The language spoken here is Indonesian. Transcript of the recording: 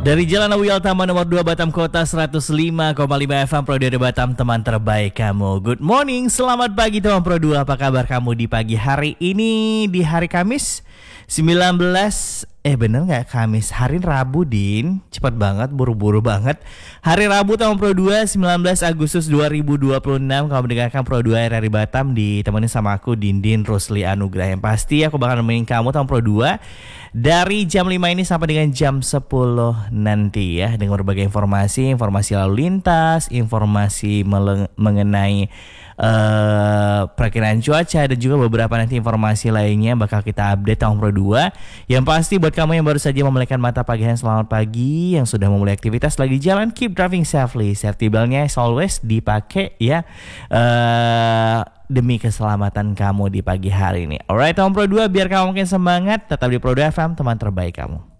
Dari Jalan Awi Altama nomor 2 Batam Kota 105,5 FM Pro 2 Batam, teman terbaik kamu. Good morning, selamat pagi teman Pro 2. Apa kabar kamu di pagi hari ini, di hari Kamis 19 bener gak Kamis? Hari Rabu, Din. Cepat banget, buru-buru banget. Hari Rabu tahun Pro 2 19 Agustus 2026. Kamu mendengarkan Pro 2 RRI Batam, ditemani sama aku Dindin Rusli Anugrah. Yang pasti aku bakal nemenin kamu tahun Pro 2 dari jam 5 ini sampai dengan jam 10 nanti ya, dengan berbagai informasi lalu lintas, informasi mengenai perkiraan cuaca, dan juga beberapa nanti informasi lainnya bakal kita update tahun Pro 2. Yang pasti buat kamu yang baru saja memulaikan mata pagi hari, selamat pagi. Yang sudah memulai aktivitas lagi jalan, keep driving safely. Safety belt-nya as always dipakai ya, demi keselamatan kamu di pagi hari ini. Alright, tahun Pro 2, biar kamu makin semangat, tetap di Pro 2 FM, teman terbaik kamu.